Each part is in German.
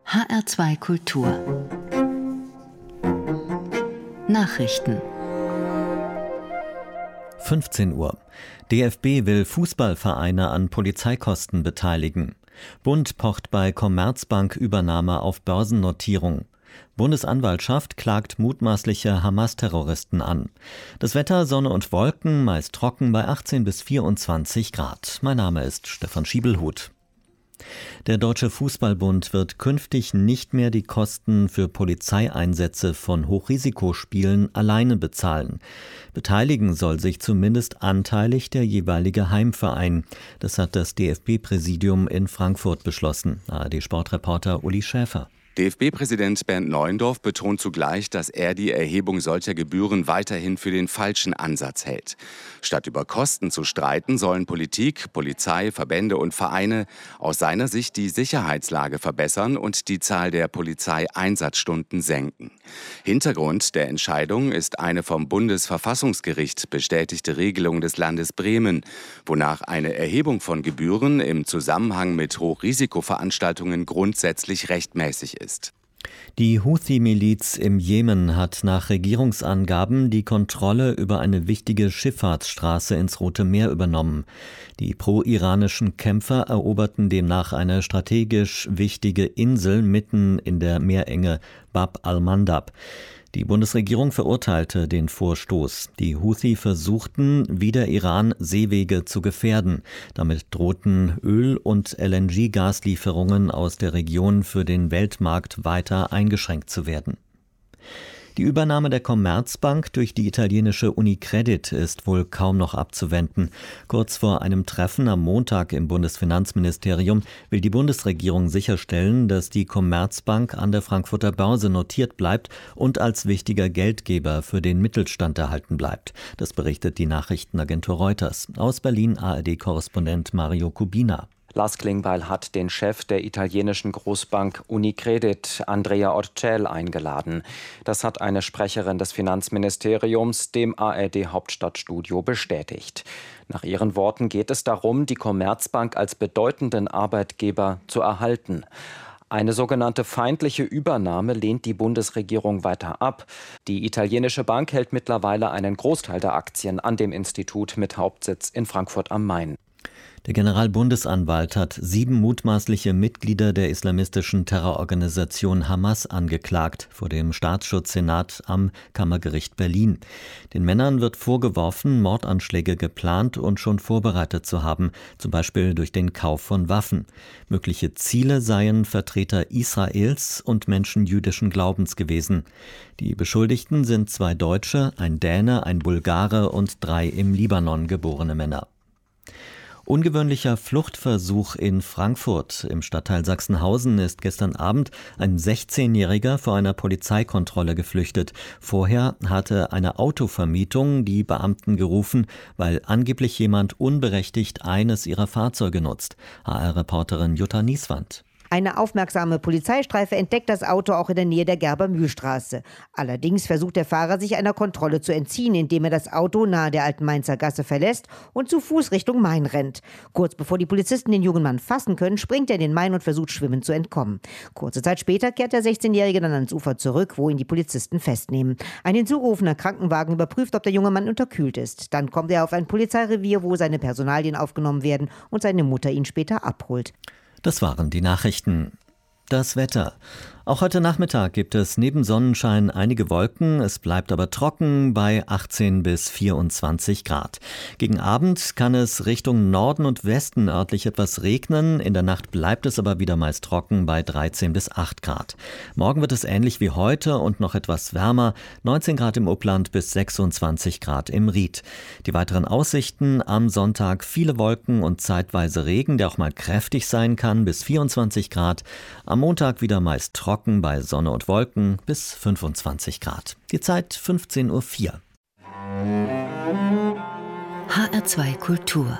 HR2 Kultur Nachrichten 15 Uhr. DFB will Fußballvereine an Polizeikosten beteiligen. Bund pocht bei Commerzbank-Übernahme auf Börsennotierung. Bundesanwaltschaft klagt mutmaßliche Hamas-Terroristen an. Das Wetter, Sonne und Wolken, meist trocken bei 18 bis 24 Grad. Mein Name ist Stefan Schiebelhut. Der Deutsche Fußballbund wird künftig nicht mehr die Kosten für Polizeieinsätze von Hochrisikospielen alleine bezahlen. Beteiligen soll sich zumindest anteilig der jeweilige Heimverein. Das hat das DFB-Präsidium in Frankfurt beschlossen. ARD-Sportreporter Uli Schäfer. DFB-Präsident Bernd Neuendorf betont zugleich, dass er die Erhebung solcher Gebühren weiterhin für den falschen Ansatz hält. Statt über Kosten zu streiten, sollen Politik, Polizei, Verbände und Vereine aus seiner Sicht die Sicherheitslage verbessern und die Zahl der Polizeieinsatzstunden senken. Hintergrund der Entscheidung ist eine vom Bundesverfassungsgericht bestätigte Regelung des Landes Bremen, wonach eine Erhebung von Gebühren im Zusammenhang mit Hochrisikoveranstaltungen grundsätzlich rechtmäßig ist. Die Houthi-Miliz im Jemen hat nach Regierungsangaben die Kontrolle über eine wichtige Schifffahrtsstraße ins Rote Meer übernommen. Die pro-iranischen Kämpfer eroberten demnach eine strategisch wichtige Insel mitten in der Meerenge Bab al-Mandab. Die Bundesregierung verurteilte den Vorstoß. Die Houthi versuchten, wie der Iran, Seewege zu gefährden. Damit drohten Öl- und LNG-Gaslieferungen aus der Region für den Weltmarkt weiter eingeschränkt zu werden. Die Übernahme der Commerzbank durch die italienische Unicredit ist wohl kaum noch abzuwenden. Kurz vor einem Treffen am Montag im Bundesfinanzministerium will die Bundesregierung sicherstellen, dass die Commerzbank an der Frankfurter Börse notiert bleibt und als wichtiger Geldgeber für den Mittelstand erhalten bleibt. Das berichtet die Nachrichtenagentur Reuters. Aus Berlin ARD-Korrespondent Mario Kubina. Lars Klingbeil hat den Chef der italienischen Großbank Unicredit, Andrea Orcel, eingeladen. Das hat eine Sprecherin des Finanzministeriums dem ARD-Hauptstadtstudio bestätigt. Nach ihren Worten geht es darum, die Commerzbank als bedeutenden Arbeitgeber zu erhalten. Eine sogenannte feindliche Übernahme lehnt die Bundesregierung weiter ab. Die italienische Bank hält mittlerweile einen Großteil der Aktien an dem Institut mit Hauptsitz in Frankfurt am Main. Der Generalbundesanwalt hat 7 mutmaßliche Mitglieder der islamistischen Terrororganisation Hamas angeklagt vor dem Staatsschutzsenat am Kammergericht Berlin. Den Männern wird vorgeworfen, Mordanschläge geplant und schon vorbereitet zu haben, zum Beispiel durch den Kauf von Waffen. Mögliche Ziele seien Vertreter Israels und Menschen jüdischen Glaubens gewesen. Die Beschuldigten sind 2 Deutsche, ein Däne, ein Bulgare und 3 im Libanon geborene Männer. Ungewöhnlicher Fluchtversuch in Frankfurt. Im Stadtteil Sachsenhausen ist gestern Abend ein 16-Jähriger vor einer Polizeikontrolle geflüchtet. Vorher hatte eine Autovermietung die Beamten gerufen, weil angeblich jemand unberechtigt eines ihrer Fahrzeuge nutzt. HR-Reporterin Jutta Nieswand. Eine aufmerksame Polizeistreife entdeckt das Auto auch in der Nähe der Gerber-Mühl-Straße. Allerdings versucht der Fahrer, sich einer Kontrolle zu entziehen, indem er das Auto nahe der Alten Mainzer Gasse verlässt und zu Fuß Richtung Main rennt. Kurz bevor die Polizisten den jungen Mann fassen können, springt er in den Main und versucht schwimmend zu entkommen. Kurze Zeit später kehrt der 16-Jährige dann ans Ufer zurück, wo ihn die Polizisten festnehmen. Ein hinzurufender Krankenwagen überprüft, ob der junge Mann unterkühlt ist. Dann kommt er auf ein Polizeirevier, wo seine Personalien aufgenommen werden und seine Mutter ihn später abholt. Das waren die Nachrichten. Das Wetter. Auch heute Nachmittag gibt es neben Sonnenschein einige Wolken, es bleibt aber trocken bei 18 bis 24 Grad. Gegen Abend kann es Richtung Norden und Westen örtlich etwas regnen, in der Nacht bleibt es aber wieder meist trocken bei 13 bis 8 Grad. Morgen wird es ähnlich wie heute und noch etwas wärmer, 19 Grad im Upland bis 26 Grad im Ried. Die weiteren Aussichten: am Sonntag viele Wolken und zeitweise Regen, der auch mal kräftig sein kann, bis 24 Grad. Am Montag wieder meist trocken bei Sonne und Wolken bis 25 Grad. Die Zeit 15:04 Uhr. HR2 Kultur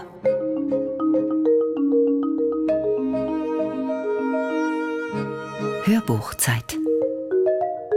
Hörbuchzeit.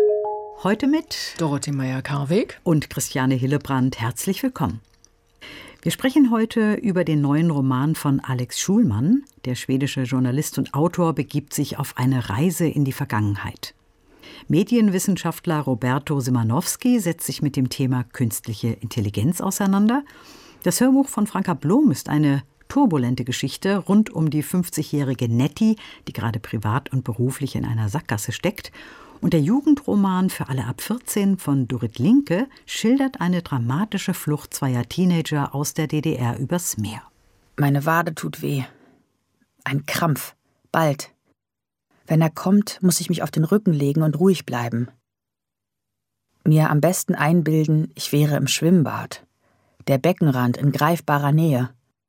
Heute mit Dorothee Meyer-Karweg und Christiane Hillebrand. Herzlich willkommen. Wir sprechen heute über den neuen Roman von Alex Schulman. Der schwedische Journalist und Autor begibt sich auf eine Reise in die Vergangenheit. Medienwissenschaftler Roberto Szymanowski setzt sich mit dem Thema künstliche Intelligenz auseinander. Das Hörbuch von Franka Blom ist eine turbulente Geschichte rund um die 50-jährige Nettie, die gerade privat und beruflich in einer Sackgasse steckt. Und der Jugendroman für alle ab 14 von Dorit Linke schildert eine dramatische Flucht zweier Teenager aus der DDR übers Meer. Meine Wade tut weh. Ein Krampf. Bald. Wenn er kommt, muss ich mich auf den Rücken legen und ruhig bleiben. Mir am besten einbilden, ich wäre im Schwimmbad. Der Beckenrand in greifbarer Nähe.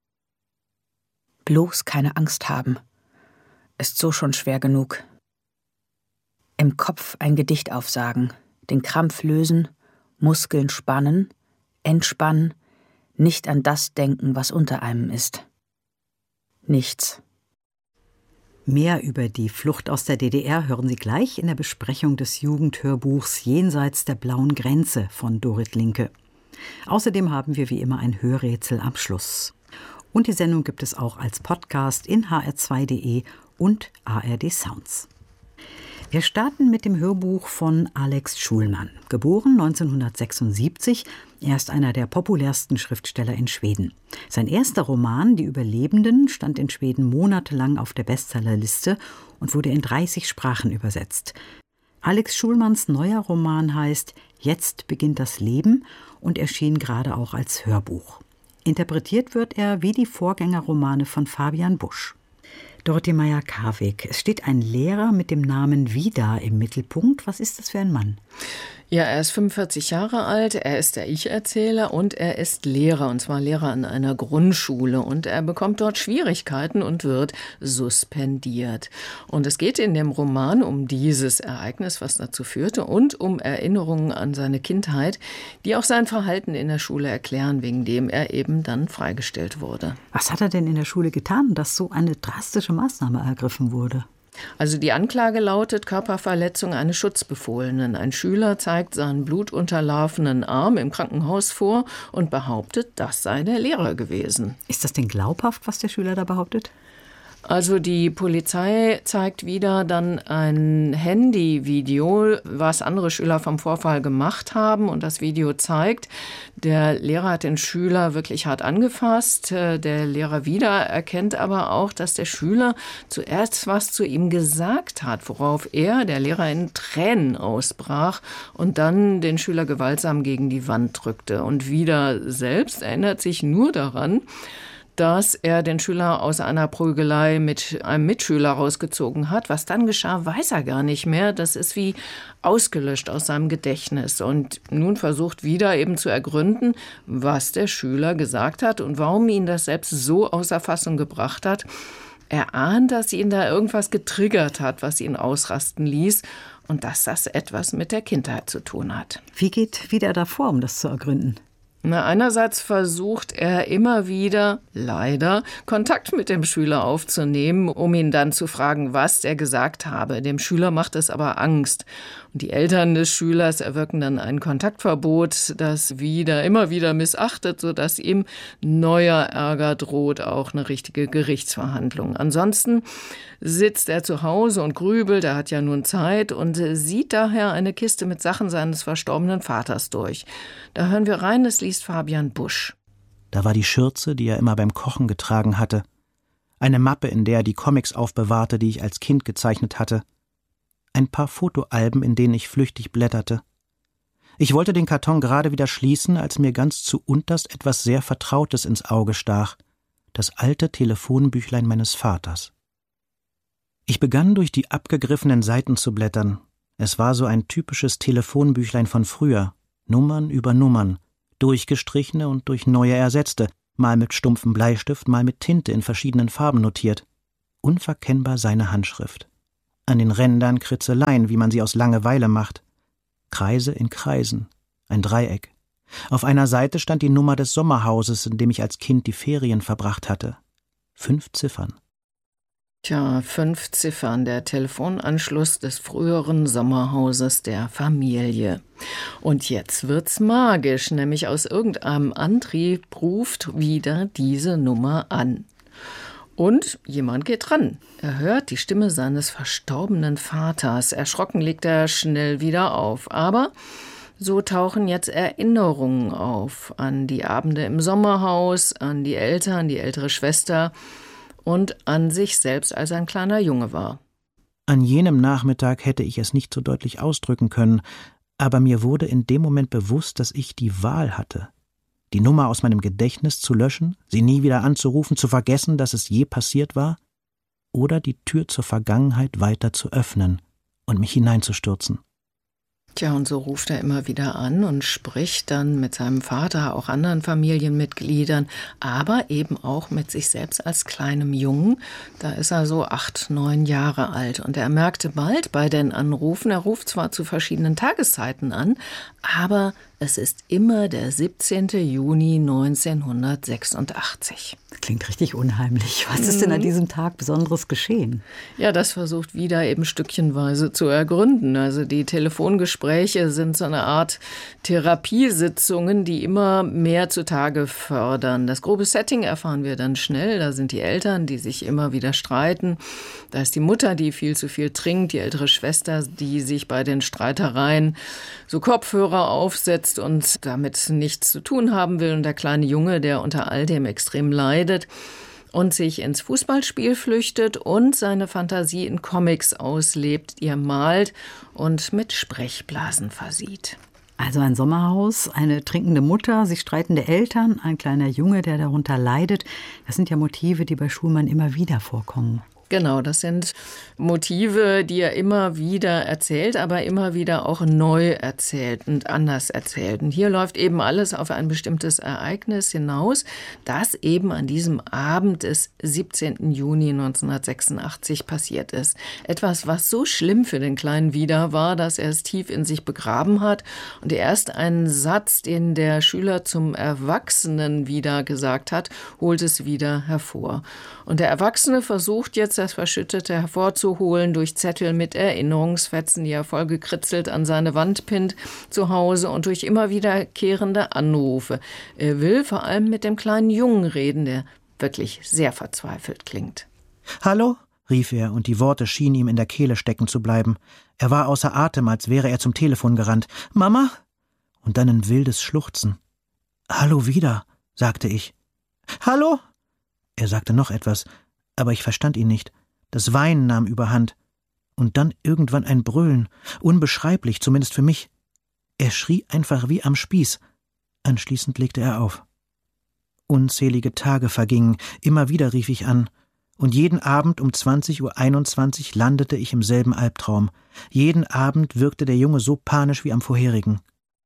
Bloß keine Angst haben. Ist so schon schwer genug. Im Kopf ein Gedicht aufsagen, den Krampf lösen, Muskeln spannen, entspannen, nicht an das denken, was unter einem ist. Nichts. Mehr über die Flucht aus der DDR hören Sie gleich in der Besprechung des Jugendhörbuchs Jenseits der blauen Grenze von Dorit Linke. Außerdem haben wir wie immer ein Hörrätsel am Schluss. Und die Sendung gibt es auch als Podcast in hr2.de und ARD Sounds. Wir starten mit dem Hörbuch von Alex Schulman, geboren 1976. Er ist einer der populärsten Schriftsteller in Schweden. Sein erster Roman, Die Überlebenden, stand in Schweden monatelang auf der Bestsellerliste und wurde in 30 Sprachen übersetzt. Alex Schulmans neuer Roman heißt Jetzt beginnt das Leben und erschien gerade auch als Hörbuch. Interpretiert wird er wie die Vorgängerromane von Fabian Busch. Dorothee Meyer-Karweg, es steht ein Lehrer mit dem Namen Vidar im Mittelpunkt. Was ist das für ein Mann? Ja, er ist 45 Jahre alt, er ist der Ich-Erzähler und er ist Lehrer, und zwar Lehrer an einer Grundschule. Und er bekommt dort Schwierigkeiten und wird suspendiert. Und es geht in dem Roman um dieses Ereignis, was dazu führte, und um Erinnerungen an seine Kindheit, die auch sein Verhalten in der Schule erklären, wegen dem er eben dann freigestellt wurde. Was hat er denn in der Schule getan, dass so eine drastische Maßnahme ergriffen wurde? Also die Anklage lautet Körperverletzung eines Schutzbefohlenen. Ein Schüler zeigt seinen blutunterlaufenen Arm im Krankenhaus vor und behauptet, das sei der Lehrer gewesen. Ist das denn glaubhaft, was der Schüler da behauptet? Also die Polizei zeigt wieder dann ein Handyvideo, was andere Schüler vom Vorfall gemacht haben. Und das Video zeigt, der Lehrer hat den Schüler wirklich hart angefasst. Der Lehrer wieder erkennt aber auch, dass der Schüler zuerst was zu ihm gesagt hat, worauf er, der Lehrer, in Tränen ausbrach und dann den Schüler gewaltsam gegen die Wand drückte. Und wieder selbst erinnert sich nur daran, dass er den Schüler aus einer Prügelei mit einem Mitschüler rausgezogen hat. Was dann geschah, weiß er gar nicht mehr. Das ist wie ausgelöscht aus seinem Gedächtnis. Und nun versucht wieder eben zu ergründen, was der Schüler gesagt hat und warum ihn das selbst so außer Fassung gebracht hat. Er ahnt, dass ihn da irgendwas getriggert hat, was ihn ausrasten ließ und dass das etwas mit der Kindheit zu tun hat. Wie geht wieder davor, um das zu ergründen? Einerseits versucht er immer wieder, leider, Kontakt mit dem Schüler aufzunehmen, um ihn dann zu fragen, was er gesagt habe. Dem Schüler macht es aber Angst. Und die Eltern des Schülers erwirken dann ein Kontaktverbot, das immer wieder missachtet, sodass ihm neuer Ärger droht, auch eine richtige Gerichtsverhandlung. Ansonsten sitzt er zu Hause und grübelt, er hat ja nun Zeit und sieht daher eine Kiste mit Sachen seines verstorbenen Vaters durch. Da hören wir rein, es liest Fabian Busch. Da war die Schürze, die er immer beim Kochen getragen hatte, eine Mappe, in der er die Comics aufbewahrte, die ich als Kind gezeichnet hatte, ein paar Fotoalben, in denen ich flüchtig blätterte. Ich wollte den Karton gerade wieder schließen, als mir ganz zu unterst etwas sehr Vertrautes ins Auge stach, das alte Telefonbüchlein meines Vaters. Ich begann, durch die abgegriffenen Seiten zu blättern. Es war so ein typisches Telefonbüchlein von früher, Nummern über Nummern, durchgestrichene und durch neue ersetzte, mal mit stumpfem Bleistift, mal mit Tinte in verschiedenen Farben notiert. Unverkennbar seine Handschrift. An den Rändern Kritzeleien, wie man sie aus Langeweile macht. Kreise in Kreisen, ein Dreieck. Auf einer Seite stand die Nummer des Sommerhauses, in dem ich als Kind die Ferien verbracht hatte. 5 Ziffern. Tja, 5 Ziffern, der Telefonanschluss des früheren Sommerhauses der Familie. Und jetzt wird's magisch, nämlich aus irgendeinem Antrieb ruft wieder diese Nummer an. Und jemand geht ran. Er hört die Stimme seines verstorbenen Vaters. Erschrocken legt er schnell wieder auf. Aber so tauchen jetzt Erinnerungen auf an die Abende im Sommerhaus, an die Eltern, die ältere Schwester und an sich selbst, als er ein kleiner Junge war. An jenem Nachmittag hätte ich es nicht so deutlich ausdrücken können, aber mir wurde in dem Moment bewusst, dass ich die Wahl hatte. Die Nummer aus meinem Gedächtnis zu löschen, sie nie wieder anzurufen, zu vergessen, dass es je passiert war, oder die Tür zur Vergangenheit weiter zu öffnen und mich hineinzustürzen. Tja, und so ruft er immer wieder an und spricht dann mit seinem Vater, auch anderen Familienmitgliedern, aber eben auch mit sich selbst als kleinem Jungen. Da ist er so 8, 9 Jahre alt. Und er merkte bald bei den Anrufen, er ruft zwar zu verschiedenen Tageszeiten an, aber es ist immer der 17. Juni 1986. Das klingt richtig unheimlich. Was ist denn an diesem Tag Besonderes geschehen? Ja, das versucht wieder eben stückchenweise zu ergründen. Also die Telefongespräche sind so eine Art Therapiesitzungen, die immer mehr zutage fördern. Das grobe Setting erfahren wir dann schnell. Da sind die Eltern, die sich immer wieder streiten. Da ist die Mutter, die viel zu viel trinkt, die ältere Schwester, die sich bei den Streitereien so Kopfhörer aufsetzt und damit nichts zu tun haben will. Und der kleine Junge, der unter all dem extrem leidet und sich ins Fußballspiel flüchtet und seine Fantasie in Comics auslebt, ihr malt und mit Sprechblasen versieht. Also ein Sommerhaus, eine trinkende Mutter, sich streitende Eltern, ein kleiner Junge, der darunter leidet. Das sind ja Motive, die bei Schulman immer wieder vorkommen. Genau, das sind Motive, die er immer wieder erzählt, aber immer wieder auch neu erzählt und anders erzählt. Und hier läuft eben alles auf ein bestimmtes Ereignis hinaus, das eben an diesem Abend des 17. Juni 1986 passiert ist. Etwas, was so schlimm für den kleinen Wieder war, dass er es tief in sich begraben hat und erst einen Satz, den der Schüler zum Erwachsenen wieder gesagt hat, holt es wieder hervor. Und der Erwachsene versucht jetzt, das Verschüttete hervorzuholen durch Zettel mit Erinnerungsfetzen, die er vollgekritzelt an seine Wand pinnt zu Hause und durch immer wiederkehrende Anrufe. Er will vor allem mit dem kleinen Jungen reden, der wirklich sehr verzweifelt klingt. »Hallo?« rief er, und die Worte schienen ihm in der Kehle stecken zu bleiben. Er war außer Atem, als wäre er zum Telefon gerannt. »Mama?« Und dann ein wildes Schluchzen. »Hallo wieder«, sagte ich. »Hallo?« Er sagte noch etwas, aber ich verstand ihn nicht. Das Weinen nahm überhand. Und dann irgendwann ein Brüllen, unbeschreiblich, zumindest für mich. Er schrie einfach wie am Spieß. Anschließend legte er auf. Unzählige Tage vergingen, immer wieder rief ich an. Und jeden Abend um 20:21 Uhr landete ich im selben Albtraum. Jeden Abend wirkte der Junge so panisch wie am vorherigen.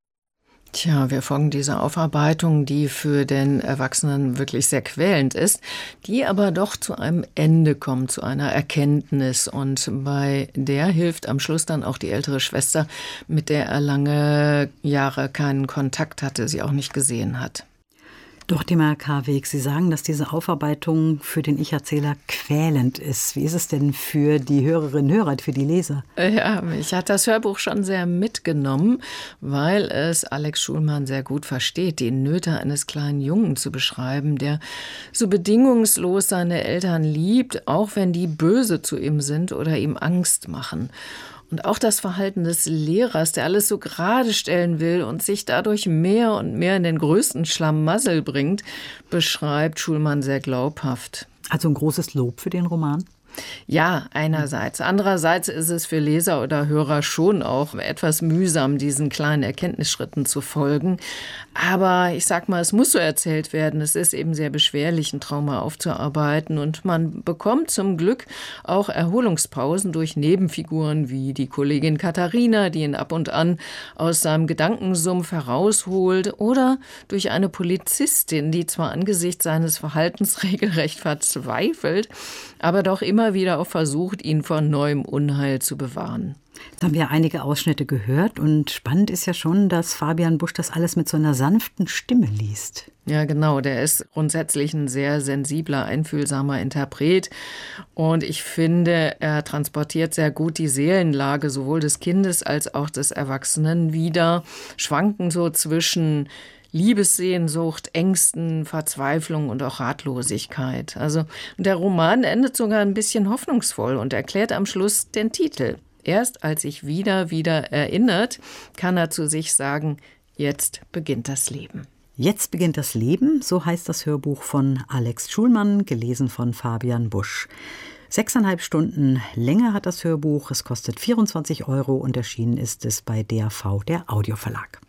Tja, wir folgen dieser Aufarbeitung, die für den Erwachsenen wirklich sehr quälend ist, die aber doch zu einem Ende kommt, zu einer Erkenntnis. Und bei der hilft am Schluss dann auch die ältere Schwester, mit der er lange Jahre keinen Kontakt hatte, sie auch nicht gesehen hat. Dorothea Karweg, Sie sagen, dass diese Aufarbeitung für den Ich-Erzähler quälend ist. Wie ist es denn für die Hörerinnen und Hörer, für die Leser? Ja, mich hat das Hörbuch schon sehr mitgenommen, weil es Alex Schulman sehr gut versteht, die Nöte eines kleinen Jungen zu beschreiben, der so bedingungslos seine Eltern liebt, auch wenn die böse zu ihm sind oder ihm Angst machen. Und auch das Verhalten des Lehrers, der alles so gerade stellen will und sich dadurch mehr und mehr in den größten Schlamassel bringt, beschreibt Schulman sehr glaubhaft. Also ein großes Lob für den Roman? Ja, einerseits. Andererseits ist es für Leser oder Hörer schon auch etwas mühsam, diesen kleinen Erkenntnisschritten zu folgen. Aber ich sag mal, es muss so erzählt werden. Es ist eben sehr beschwerlich, ein Trauma aufzuarbeiten. Und man bekommt zum Glück auch Erholungspausen durch Nebenfiguren wie die Kollegin Katharina, die ihn ab und an aus seinem Gedankensumpf herausholt. Oder durch eine Polizistin, die zwar angesichts seines Verhaltens regelrecht verzweifelt, aber doch immer wieder auch versucht, ihn vor neuem Unheil zu bewahren. Da haben wir einige Ausschnitte gehört und spannend ist ja schon, dass Fabian Busch das alles mit so einer sanften Stimme liest. Ja, genau. Der ist grundsätzlich ein sehr sensibler, einfühlsamer Interpret. Und ich finde, er transportiert sehr gut die Seelenlage sowohl des Kindes als auch des Erwachsenen wider, schwanken so zwischen Liebessehnsucht, Ängsten, Verzweiflung und auch Ratlosigkeit. Also der Roman endet sogar ein bisschen hoffnungsvoll und erklärt am Schluss den Titel. Erst als sich wieder erinnert, kann er zu sich sagen, jetzt beginnt das Leben. Jetzt beginnt das Leben, so heißt das Hörbuch von Alex Schulmann, gelesen von Fabian Busch. 6,5 Stunden Länge hat das Hörbuch, es kostet 24 € und erschienen ist es bei DAV, der Audioverlag.